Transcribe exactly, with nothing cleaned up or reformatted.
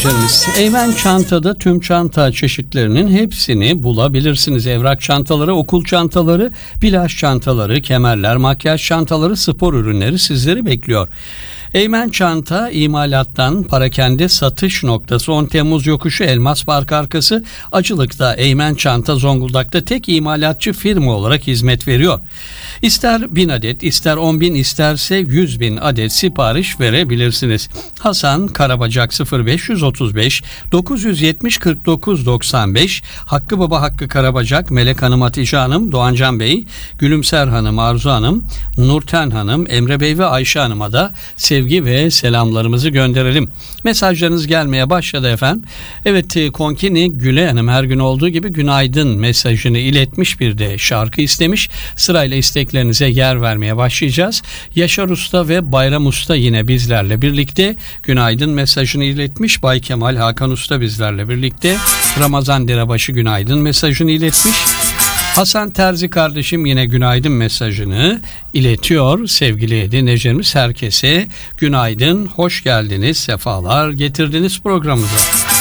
dinleyicilerimiz. Eymen Çanta'da tüm çanta çeşitlerinin hepsini bulabilirsiniz. Evrak çantaları, okul çantaları, plaj çantaları, kemerler, makyaj çantaları, spor ürünleri sizleri bekliyor. Eymen Çanta imalattan parakende satış noktası on Temmuz yokuşu Elmas Park arkası Acılık'ta. Eymen Çanta Zonguldak'ta tek imalatçı firma olarak hizmet veriyor. İster bin adet, ister on bin, isterse yüz bin adet sipariş verebilirsiniz. Hasan Karabacak sıfır beş otuz beş dokuz yüz yetmiş kırk dokuz doksan beş, Hakkı Baba Hakkı Karabacak, Melek Hanım, Hatice Hanım, Doğancan Bey, Gülümser Hanım, Arzu Hanım, Nurten Hanım, Emre Bey ve Ayşe Hanım'a da sevgi ve selamlarımızı gönderelim. Mesajlarınız gelmeye başladı efendim. Evet, Konkini Güle Hanım her gün olduğu gibi günaydın mesajını iletmiş, bir de şarkı istemiş. Sırayla isteklerinize yer vermeye başlayacağız. Yaşar Usta ve Bayram Usta yine bizlerle birlikte günaydın mesajını iletmiş. Bay Kemal Hakan Usta bizlerle birlikte Ramazan Derebaşı günaydın mesajını iletmiş. Hasan Terzi kardeşim yine günaydın mesajını iletiyor. Sevgili dinleyicilerimiz, herkese günaydın, hoş geldiniz, sefalar getirdiniz programımıza.